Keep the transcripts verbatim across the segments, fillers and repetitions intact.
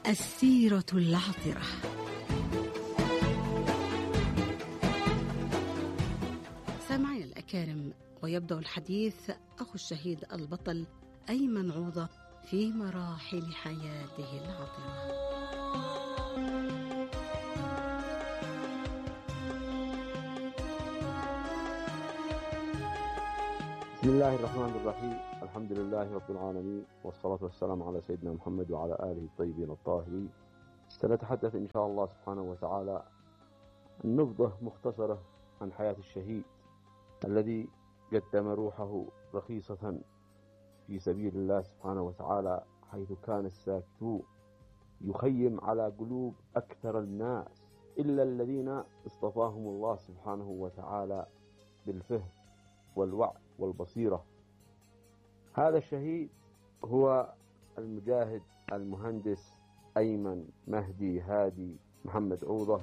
السيرة العطرة. سامعين الأكارم، ويبدأ الحديث أخو الشهيد البطل أيمن عوضة في مراحل حياته العطرة. بسم الله الرحمن الرحيم، الحمد لله رب العالمين، والصلاة والسلام على سيدنا محمد وعلى آله الطيبين الطاهرين. سنتحدث إن شاء الله سبحانه وتعالى النبذة مختصرة عن حياة الشهيد الذي قدم روحه رخيصة في سبيل الله سبحانه وتعالى، حيث كان الساكتون يخيم على قلوب أكثر الناس إلا الذين اصطفاهم الله سبحانه وتعالى بالفهم والوعي والبصيرة. هذا الشهيد هو المجاهد المهندس أيمن مهدي هادي محمد عوضة.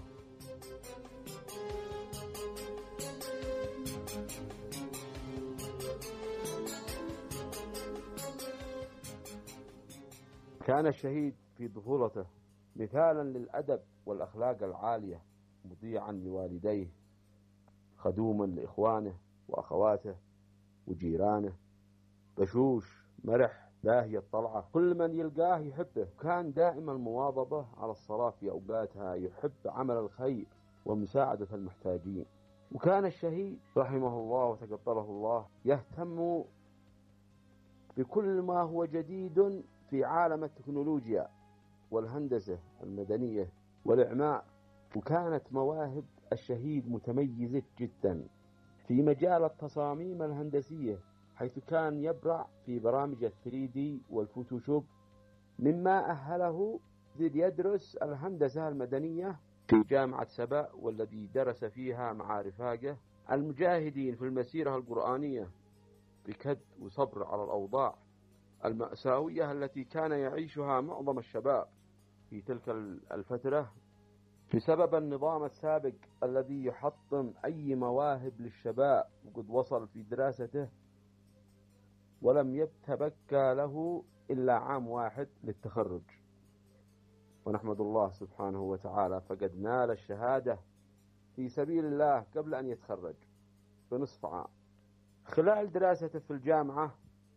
كان الشهيد في طفولته مثالا للأدب والأخلاق العالية، مطيعا لوالديه، خدوما لإخوانه وأخواته وجيرانه، بشوش مرح باهي الطلعة، كل من يلقاه يحبه. كان دائما المواظبة على الصلاة في أوقاتها، يحب عمل الخير ومساعدة المحتاجين. وكان الشهيد رحمه الله وتقبله الله يهتم بكل ما هو جديد في عالم التكنولوجيا والهندسة المدنية والإعمار. وكانت مواهب الشهيد متميزة جدا في مجال التصاميم الهندسية، حيث كان يبرع في برامج الثري دي والفوتوشوب، مما أهله يدرس الهندسة المدنية في جامعة سبأ، والذي درس فيها مع رفاقه المجاهدين في المسيرة القرآنية بكد وصبر على الأوضاع المأساوية التي كان يعيشها معظم الشباب في تلك الفترة بسبب النظام السابق الذي يحطم أي مواهب للشباب. وقد وصل في دراسته ولم يتبقى له إلا عام واحد للتخرج، ونحمد الله سبحانه وتعالى فقد نال الشهادة في سبيل الله قبل أن يتخرج بنصف عام. خلال دراسته في الجامعة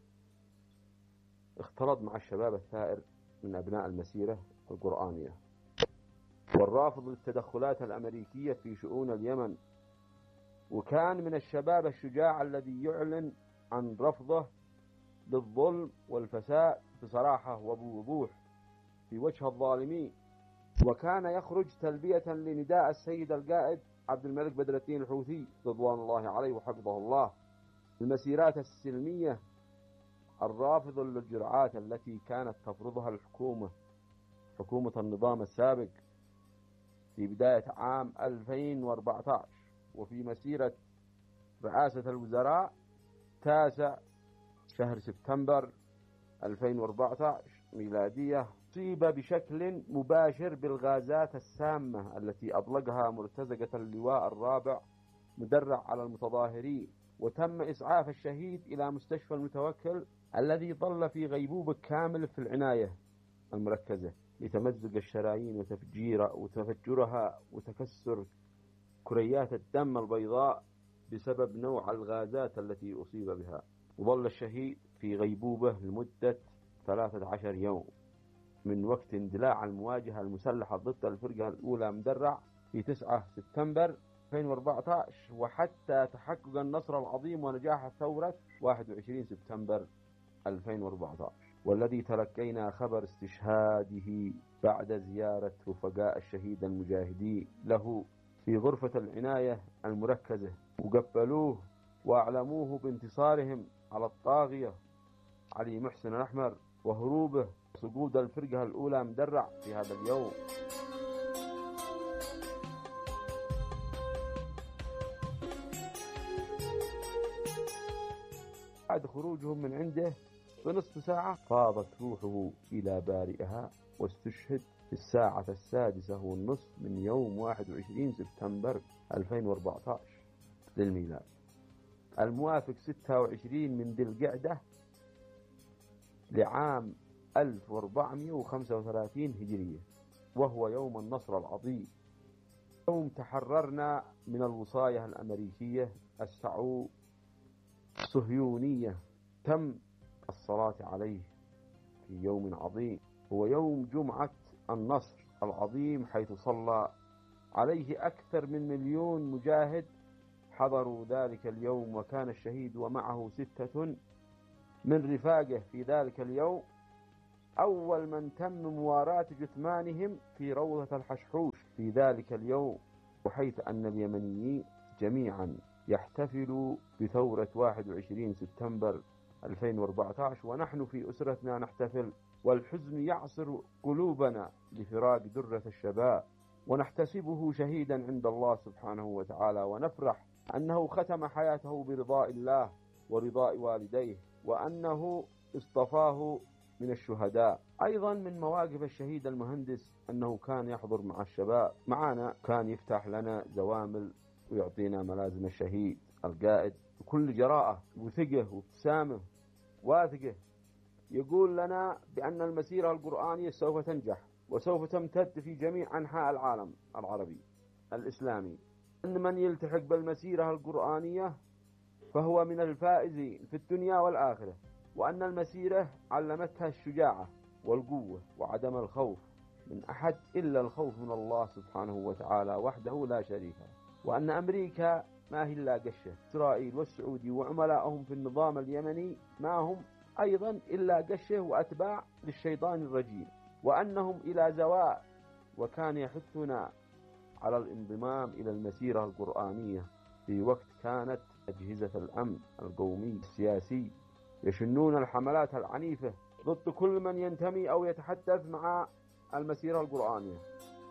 اختلط مع الشباب الثائر من أبناء المسيرة القرآنية والرافض للتدخلات الأمريكية في شؤون اليمن، وكان من الشباب الشجاع الذي يعلن عن رفضه للظلم والفساد بصراحة وبوضوح في وجه الظالمين. وكان يخرج تلبية لنداء السيد القائد عبد الملك بدر الدين الحوثي رضوان الله عليه وحفظه الله، المسيرات السلمية الرافضة للجرعات التي كانت تفرضها الحكومة حكومة النظام السابق في بداية عام ألفين وأربعة عشر. وفي مسيرة رئاسة الوزراء تاسع شهر سبتمبر ألفين وأربعة عشر ميلادية، أصيب بشكل مباشر بالغازات السامة التي أطلقها مرتزقة اللواء الرابع مدرع على المتظاهرين، وتم إسعاف الشهيد إلى مستشفى المتوكل الذي ظل في غيبوبة كامل في العناية المركزة لتمزق الشرايين وتفجير وتفجرها وتكسر كريات الدم البيضاء بسبب نوع الغازات التي أصيب بها. وظل الشهيد في غيبوبة لمدة ثلاثة عشر يوم من وقت اندلاع المواجهة المسلحة ضد الفرقة الأولى مدرع في تسعة سبتمبر ألفين وأربعة عشر، وحتى تحقق النصر العظيم ونجاح ثورة واحد وعشرين سبتمبر ألفين وأربعة عشر، والذي تلقينا خبر استشهاده بعد زيارة رفقاء الشهيد المجاهدين له في غرفة العناية المركزة، وقبلوه وأعلموه بانتصارهم على الطاغية علي محسن الأحمر وهروبه وسقوط الفرقة الأولى مدرع في هذا اليوم. بعد خروجهم من عنده بنصف ساعة فاضت روحه إلى بارئها، واستشهد في الساعة السادسة والنصف من يوم واحد وعشرين سبتمبر ألفين وأربعة عشر للميلاد، الموافق ستة وعشرين من ذي القعدة لعام ألف وأربعمائة وخمسة وثلاثين هجرية، وهو يوم النصر العظيم، يوم تحررنا من الوصاية الأمريكية الصهيونية. تم الصلاة عليه في يوم عظيم، هو يوم جمعة النصر العظيم، حيث صلى عليه أكثر من مليون مجاهد حضروا ذلك اليوم، وكان الشهيد ومعه ستة من رفاقه في ذلك اليوم أول من تم مواراة جثمانهم في روضة الحشحوش في ذلك اليوم، وحيث أن اليمنيين جميعا يحتفلوا بثورة واحد وعشرين سبتمبر ألفين وأربعة عشر، ونحن في أسرتنا نحتفل، والحزن يعصر قلوبنا لفراق درة الشباب، ونحتسبه شهيدا عند الله سبحانه وتعالى، ونفرح أنه ختم حياته برضاء الله ورضاء والديه، وأنه اصطفاه من الشهداء. أيضا من مواقف الشهيد المهندس أنه كان يحضر مع الشباب معنا، كان يفتح لنا زوامل ويعطينا ملازم الشهيد القائد بكل جراءة وثقة وابتسامة واثقة، يقول لنا بأن المسيرة القرآنية سوف تنجح وسوف تمتد في جميع أنحاء العالم العربي الإسلامي، أن من يلتحق بالمسيرة القرآنية فهو من الفائزين في الدنيا والآخرة، وأن المسيرة علمتها الشجاعة والقوة وعدم الخوف من أحد إلا الخوف من الله سبحانه وتعالى وحده لا شريك له، وأن أمريكا ما هي إلا قشة، إسرائيل والسعودي وعملائهم في النظام اليمني ما هم أيضا إلا قشة وأتباع للشيطان الرجيم، وأنهم إلى زوال، وكان يحثنا على الانضمام إلى المسيرة القرآنية في وقت كانت أجهزة الأمن القومي السياسي يشنون الحملات العنيفة ضد كل من ينتمي أو يتحدث مع المسيرة القرآنية.